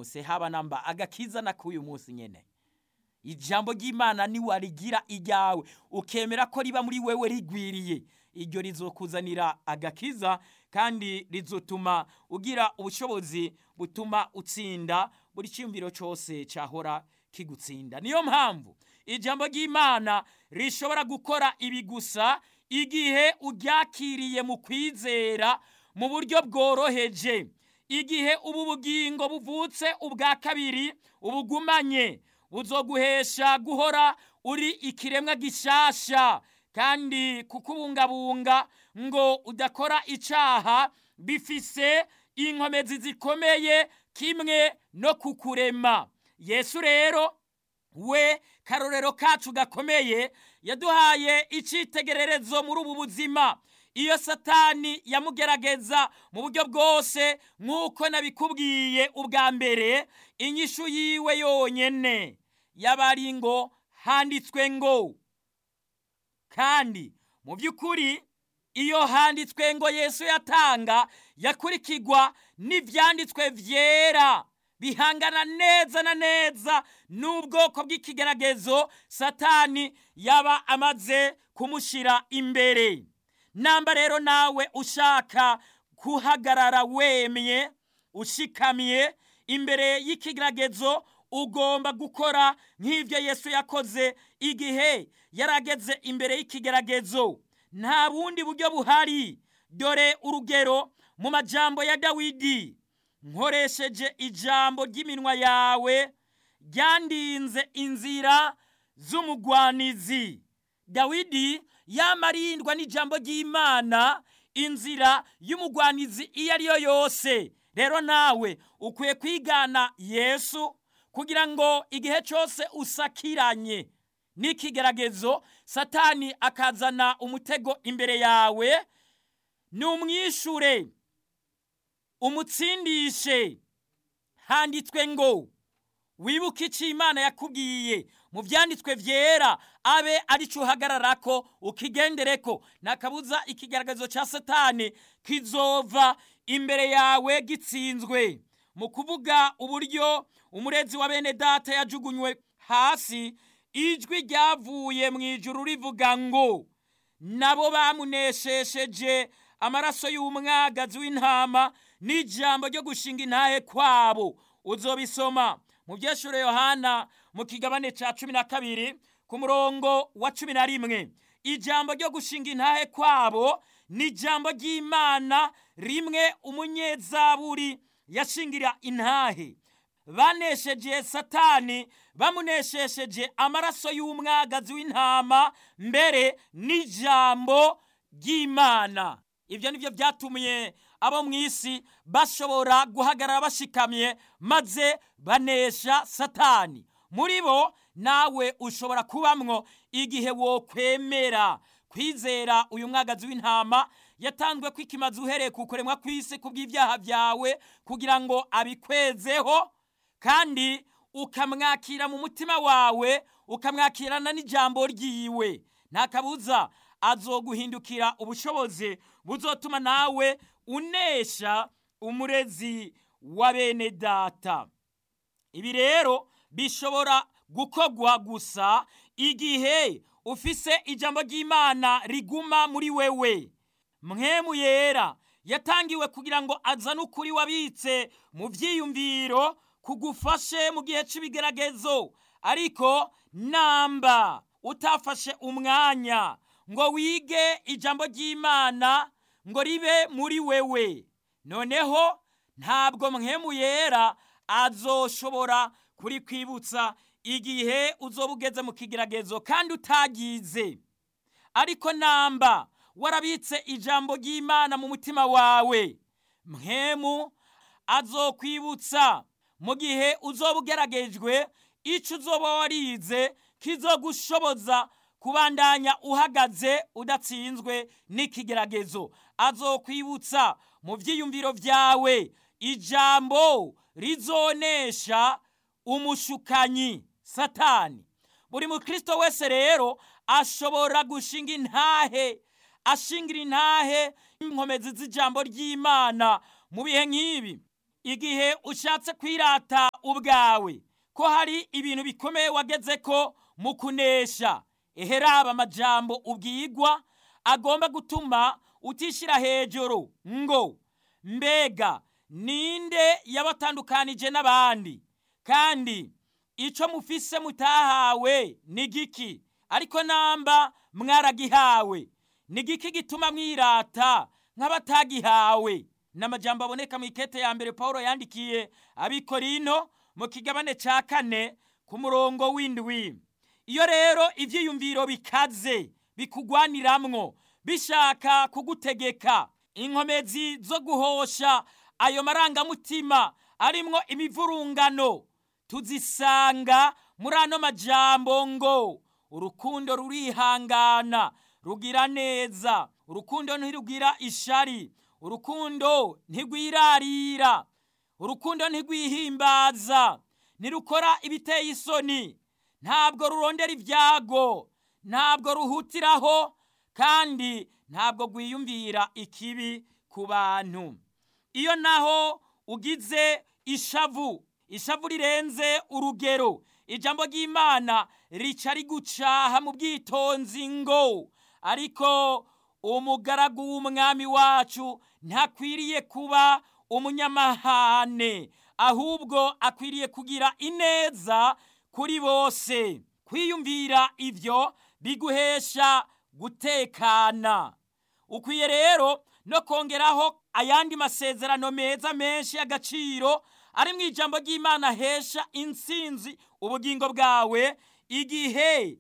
munsi haba namba agakiza na k'uyu munsi nyene. Ijambo ry'Imana ni warigira iryawe ukemera ko riba muri wewe rigwiriye, iryo rizokuzanira agakiza kandi rizotuma ugira ubushobozi butuma utsinda buri cyumviro cyose cyahora kigutsinda. Niyo mpamvu ijambo ry'Imana rishobora gukora ibi gusa igihe uryakiriye mu kwizera mu buryo bworoheje, igihe ubu bugingo buvutse ubwa kabiri ubugumanye, buzoguhesha guhora uri ikiremwa gishasha kandi kukubungabunga ngo udakora icaha bifise inkomezi zikomeye kimwe no kukurema. Yesu rero we karorero kacu gakomeye yaduhaye icitegererezo muri ubu buzima. Iyo Satani yamugerageza mu buryo bwose nk'uko nabikubwiye ubwa mbere, inyishu yiwe yonyene yabari ngo handitswe ngo. Kandi mu by'ukuri iyo handitswe ngo Yesu yatanga yakurikirwa n'ivyanditswe vyera bihangana neza na neza n'ubwoko bw'ikigeragezo Satani yaba amaze kumushira imbere. Namba rero nawe ushaka kuhagarara wemye ushikamye imbere y'ikigeragezo, ugomba gukora nk'ivyo Yesu yakoze igihe yarageze imbere y'ikigeragezo. Nta bundi buryo buhari. Dore urugero mu majambo ya Dawidi: nkoresheje ijambo ry'iminwa yawe ryandinze inzira z'umugwanizi. Dawidi yamarindwa n'ijambo ry'Imana inzira y'umugwanizi iyo ari yo yose. Rero nawe ukwiye kwigana Yesu kugira ngo igihe cyose usakiranye n'ikigeragezo Satani akazana umutego imbere yawe, numwishure umutsindishe. Handitswe ngo wibuke icyo Imana yakubwiye mu vyanditswe vyera abe ari cyo uhagararako ukigendereko. Nakabuza ikigeragezo ca Satani kizova imbere yawe gitsinzwe. Mu kuvuga uburyo umurezi wa bene data yajugunywe hasi, ijwi ryavuye mu ijuru rivuga ngo nabo bamuneshesheje amaraso y'umwagazi w'intama n'ijambo ryo gushinga intahe kwabo. Uzobisoma mu byeshure Yohana mu kigabane ca 12 ku murongo wa 11. Ijambo ryo gushinga intahe kwabo ni ijambo ry'Imana rimwe umunyezaburi yashingira intahe. Banesheje Satani bamuneshesheje amaraso y'umwagazi w'intama mbere n'ijambo ry'Imana. Ibyo nivyo byatumye abo mw'isi bashobora guhagarara bashikamye maze banesha Satani. Muri bo nawe ushobora kubamwo igihe wo kwemera kwizera uyu mwagazi w'intama yatanzwe kwikimaza uhereye ku kuremwa kw'isi kubw'ivyaha vyawe kugira ngo abikwezeho, kandi ukamwakira mu mutima wawe, ukamwakirana n'ijambo ryiwe. Nta kabuza azoguhindukira ubushobozi buzotuma nawe unesha umurezi wa bene data. Ibi rero bishobora gukogwa gusa igihe ufise ijambo ry'Imana riguma muri wewe. Mpwemu yera yatangiwe kugira ngo azane ukuri wabitse mu vyiyumviro kugufashe mu gihe c'ibigeragezo. Ariko namba utafashe umwanya ngo wige ijambo ry'Imana ngo ribe muri wewe, noneho ntabwo mpwemu yera azoshobora kuri kwibutsa igihe uzobugeze mu kigeragezo kandi utagize. Ariko namba warabitse ijambo ry'Imana mu mutima wawe, mpwemu azokwibutsa mu gihe uzobugeragejwe ico uzoba warize kizogushoboza kubandanya uhagaze udatsinzwe n'ikigeragezo. Azokwibutsa mu vyiyumviro vyawe ijambo rizonesha umushukanyi Satani. Buri mukristo wese rero ashobora gushinga intahe, ashingira intahe inkomezi z'ijambo ry'Imana mu bihe nk'ibi. igihe ushatse kwirata ubwawe ko hari ibintu bikomeye wageze ko mu kunesha, eheraba amajambo ubwigwa agomba gutuma utishira hejuru ngo mbega ninde yabatandukanije n'abandi, kandi ico mufise mutahawe ni giki, ariko namba mwaragihawe ni giki gituma mwirata nk'abatagihawe. N'amajambo aboneka mu ikete ya mbere Paulo yandikiye abikorino mu kigabane ca 4 ku murongo w'indwi. Iyo rero ivyiyumviro bikaze bikugwaniramwo bishaka kugutegeka, inkomezi zo guhosha ayo marangamutima arimwo imivurungano tuzisanga muri ano majambo ngo urukundo rurihangana, rugira neza, urukundo ntirugira ishari, urukundo ntigwirarira, urukundo ntigwihimbaza, ntirukora ibiteye isoni, ntabwo rurondera ibyago, ntabwo ruhutiraho, kandi ntabwo gwiyumvira ikibi ku bantu. Iyo naho ugize ishavu rirenze urugero, ijambo ry'Imana rica rigucaha mu bwitonzi ngo ariko umugaragu w'umwami wacu ntakwiriye kuba umunyamahane, ahubwo akwiriye kugira ineza kuri bose. Kwiyumvira ivyo biguhesha gutekana. Ukwiye rero no kongeraho ayandi masezerano meza menshi y'agaciro ari mu ijambo ry'Imana hesha intsinzi ubugingo bwawe igihe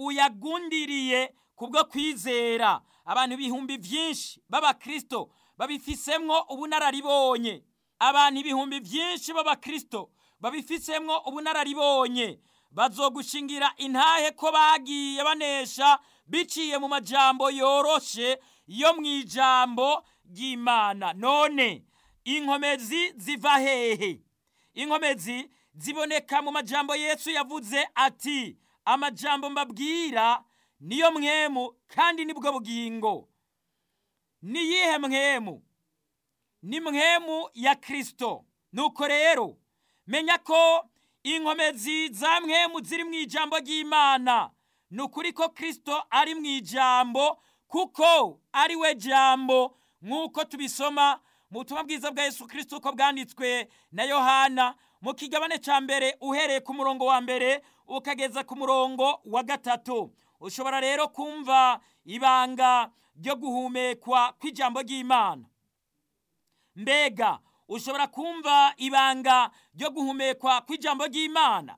uyagundiriye kubwo kwizera. Abantu ibihumbi vyinshi b'abakristo babifisemwo ubunararibonye, abantu ibihumbi vyinshi b'abakristo babifisemwo ubunararibonye bazogushingira intahe ko bagiye banesha biciye mu majambo yoroshe yo mu ijambo ry'Imana. None inkomezi ziva hehe? Inkomezi ziboneka mu majambo Yesu yavuze ati amajambo mbabwira niyo mwemu kandi nibwo bugingo. Niyihe mwemu? Ni mwemu ya Kristo. Nuko rero menya ko inkomezi za mwemu ziri mu ijambo ry'Imana. Nukuri ko Kristo ari mu ijambo kuko ari we jambo, nk'uko tubisoma mu butumwa bwiza bwa Yesu Kristo uko bwanditswe na Yohana mu kigabane ca mbere uhereye ku murongo wa mbere ukageza ku murongo wa 3. Ushobora rero kumva ibanga ryo guhumekwa kw'ijambo ry'Imana. Mbega ushobora kumva ibanga ryo guhumekwa kw'ijambo ry'Imana?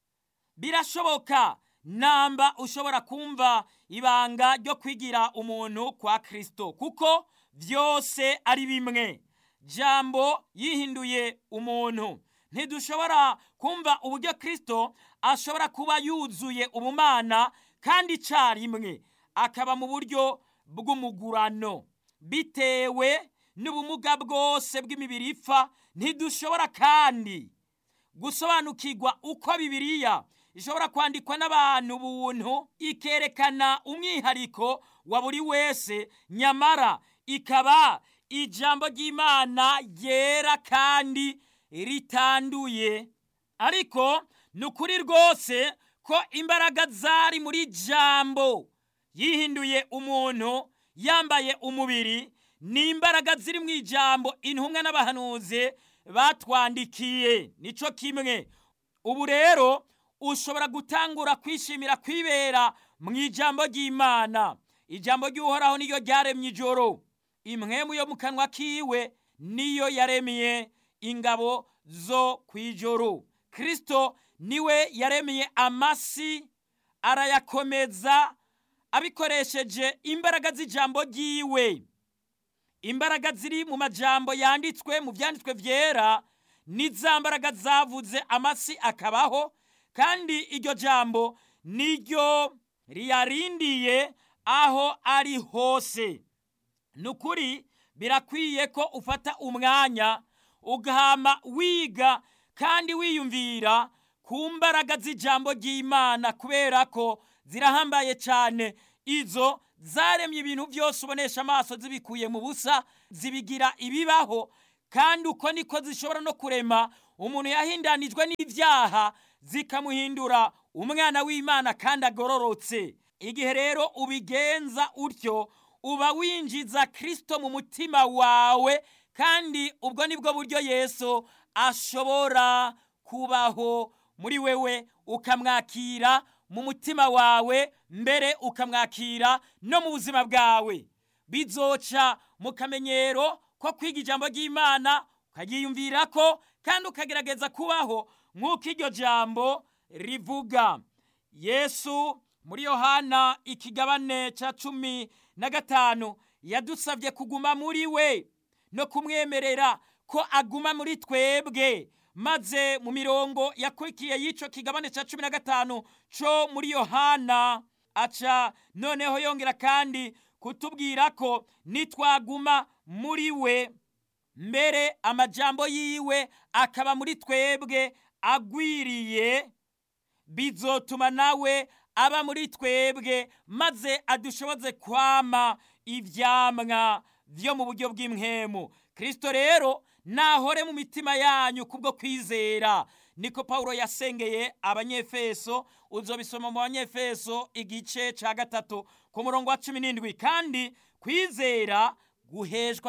Birashoboka namba ushobora kumva ibanga ryo kwigira umuntu kwa Kristo, kuko vyose ari bimwe. Jambo yihinduye umuntu. Ntidushobora kumva uburyo Kristo ashobora kuba yuzuye ubumana kandi carimwe akaba mu buryo bw'umugurano. Bitewe n'ubumuga bwose bw'imibiri ipfa, ntidushobora kandi gusobanukirwa uko Bibiliya ishobora kwandikwa n'abantu buntu ikerekana umwihariko wa buri wese, nyamara ikaba ijambo ry'Imana ryera kandi ritanduye. Ariko nukuri rwose ko imbaraga zari muri jambo yihinduye umuntu yambaye umubiri ni imbaraga ziri mu ijambo intumwa n'abahanuzi batwandikiye. Nico kimwe ubu rero ushobora gutangura kwishimira kwibera mu ijambo ry'Imana. Ijambo ry'Uhoraho niyo ryaremye ijoro, impwemu yo mu kanwa kiwe niyo yaremye ingabo zo kwijoro. Kristo niwe yaremye amasi arayakomeza abikoresheje imbaraga z'ijambo ryiwe. Imbaraga ziri mu majambo yanditswe mu vyanditswe vyera ni za mbaraga zavuze amasi akabaho, kandi iryo jambo niryo riyarindiye aho ari hose. Nukuri birakwiye ko ufata umwanya ugahama wiga kandi wiyumvira ku mbaraga z'ijambo ry'Imana, kubera ko zirahambaye cyane. Izo zaremye ibintu byose ubonesha amaso zibikuye mu busa, zibigira ibibaho kandi uko niko zishobora no kurema umuntu yahindanijwe n'ibyaha zikamuhindura umwana w'Imana kandi agororotse. Igihe rero ubigenza utyo uba winjiza Kristo mu mutima wawe, kandi ubwo nibwo buryo Yesu ashobora kubaho muri wewe, ukamwakira mu mutima wawe, mbere ukamwakira no mu buzima bwawe. Bizoca mu kamenyero ko kwiga ijambo ry'Imana, ukagiyumvirako kandi ukagerageza kubaho nk'uko iryo jambo rivuga. Yesu muri Yohana ikigabane ca 15 yadusabye kuguma muri we no kumwemerera ko aguma muri twebwe. Maze mu mirongo yakurikiye y'ico kigabane ca 15 co muri Yohana aca noneho yongera kandi kutubwira ko nitwaguma muri we, mbere amajambo yiwe akaba muri twebwe agwiriye, bizotuma nawe aba muri twebwe, maze adushoboze kwama ivyamwa vyo mu buryo bw'impwemu. Kristo rero nahore mu mitima yanyu kubwo kwizera, niko Paulo yasengeye abanyefeso. Uzobisoma mu Banyefeso igice ca 3 ku murongo wa 17. Kandi kwizera guheshwa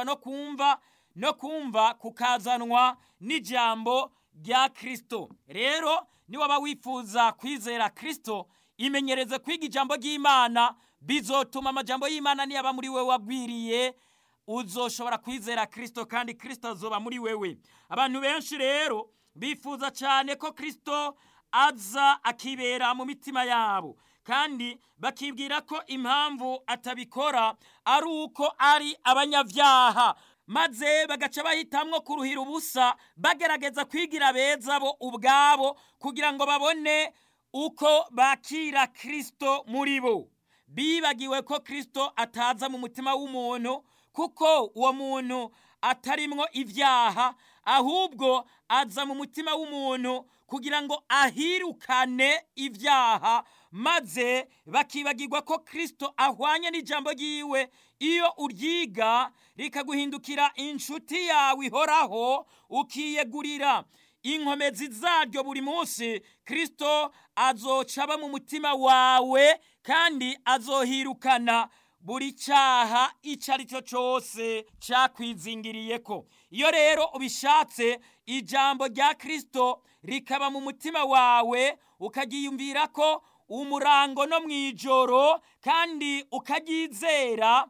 no kumva kukazanwa n'ijambo rya Kristo. Rero niwaba wifuza kwizera Kristo, imenyereze kwiga ijambo ry'Imana, bizotuma amajambo y'Imana niyaba muri wewe wagwiriye, uzoshobora kwizera Kristo kandi Kristo azoba muri wewe. Abantu benshi rero bifuza cyane ko Kristo aza akibera mu mitima yabo, kandi bakibwira ko impamvu atabikora ari uko ari abanyavyaha, maze bagaca bahitamwo kuruhira ubusa bagerageza kwigira beza bo ubwabo kugira ngo babone uko bakira Kristo muri bo. Bibagiwe ko Kristo ataza mu mutima w'umuntu kuko uwo muntu atarimwo ivyaha, ahubwo aza mu mutima w'umuntu kugira ngo ahirukane ivyaha, maze bakibagirwa ko Kristo ahwanye n'ijambo ryiwe. Iyo uryiga rikaguhindukira inshuti yawe ihoraho, ukiyegurira inkomezi zaryo buri munsi, Kristo azoca aba mu mutima wawe kandi azohirukana buri cyaha icyo ari cyo cyose cyakwizingiriyeko. Iyo rero ubishatse ijambo rya Kristo rikaba mu mutima wawe, ukagiyumvira ko umurango no mwijoro, kandi ukaryizera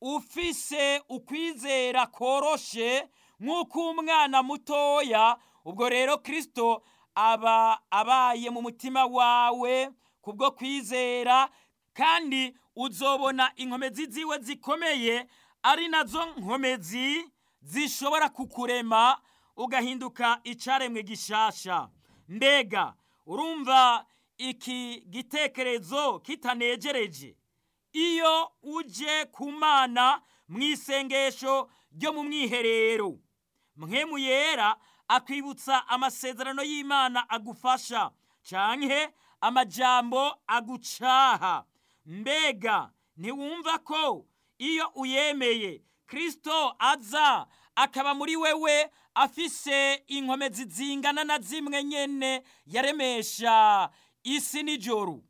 ufise ukwizera koroshe nk'uko umwana mutoya, ubwo rero Kristo aba abaye mu mutima wawe kubwo kwizera, kandi uzobona inkomezi ziwe zikomeye, ari nazo nkomezi zishobora kukurema ugahinduka icaremwe gishasha. Mbega urumva iki gitekerezo kitanejereje? Iyo uje kumana mwisengesho ryo mu mwiherero, Mpwemu Yera akwibutsa amasezerano y'Imana agufasha, canke amajambo agucaha. Mbega ntiwumva ko iyo uyemeye Kristo aza akaba muri wewe afise inkomezi zingana na zimwe nyene yaremesha isi n'ijoro?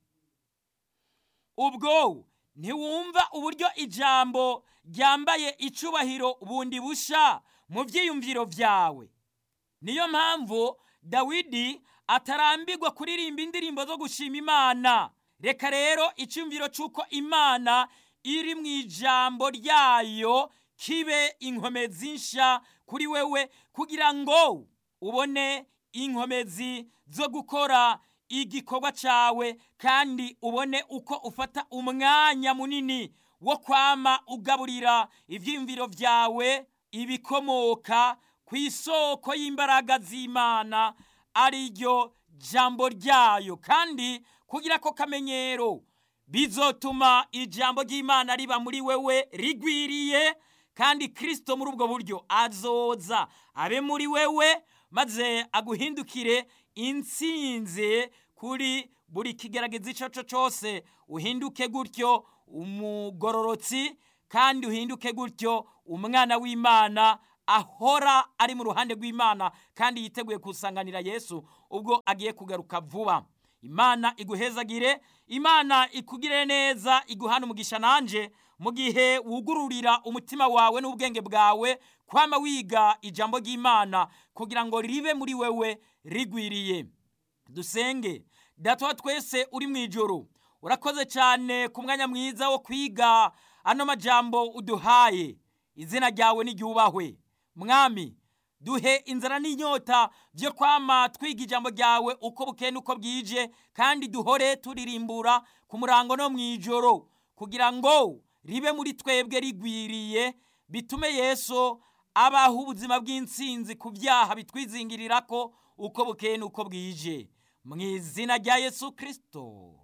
Ubwo ntiwumva uburyo ijambo ryambaye icubahiro bundi busha mu vyiyumviro vyawe? Niyo mpamvu Dawidi atarambirwa kuririmba indirimbo zo gushima Imana. Reka rero icyumviro cy'uko Imana iri mu ijambo ryayo kibe inkomezi nsha kuri wewe, kugira ngo ubone inkomezi zo gukora igikorwa cyawe, kandi ubone uko ufata umwanya munini wo kwama ugaburira ivyiyumviro vyawe ibikomoka ku isoko y'imbaraga z'Imana, ari ryo jambo ryayo. Kandi kugira ko kamenyero bizotuma ijambo ry'Imana riba muri wewe rigwiriye, kandi Kristo muri ubwo buryo azoza abe muri wewe, maze aguhindukire intsinze kuri buri kigerageza ico cyose. Uhinduke gutyo umugororotsi, kandi uhinduke gutyo umwana w'Imana ahora ari mu ruhande rw'Imana kandi yiteguye kusanganira Yesu ubwo agiye kugaruka vuba. Imana iguhezagire, Imana ikugire neza, iguhana umugisha nanje mu gihe wugururira umutima wawe n'ubwenge bwawe kwama wiga ijambo ry'Imana kugira ngo ribe muri wewe rigwiriye. Dusenge. Data wa twese uri mu ijuru, urakoze cyane ku mwanya mwiza wo kwiga ano majambo uduhaye. Izina ryawe niryubahwe. Mwami, duhe inzara n'inyota byo kwama twiga ijambo ryawe uko bukeye nuko bwije, kandi duhore turirimbura ku murango no mwijoro kugira ngo ribe muri twebwe rigwiriye, bitume Yesu abaho ubuzima bw'intsinzi ku byaha bitwizingirirako uko bukeye nuko bwije. Mu izina rya Yesu Kristo.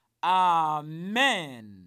Amen.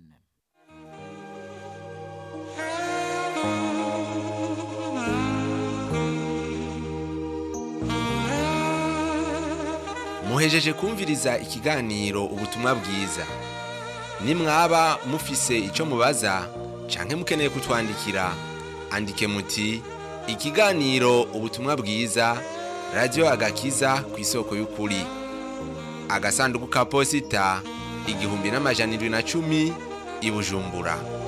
Muhejeje kumviriza ikiganiro ubutumwa bwiza. Nimwaba mufise ico mubaza canke mukeneye kutwandikira, andike muti ikiganiro ubutumwa bwiza, Radio Agakiza kw'isoko y'ukuri. Agasanduku ka posita 1710 i Bujumbura.